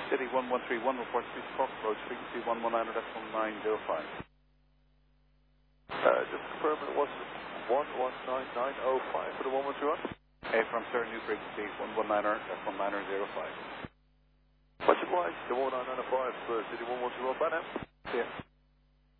City 1131, report East Cork Road, frequency 119 at 1905. Just confirm it was 119905 for the 1131. From Sir, new frequency 119 at 1905. Much obliged, the 11905, City 1131, bye now. See ya.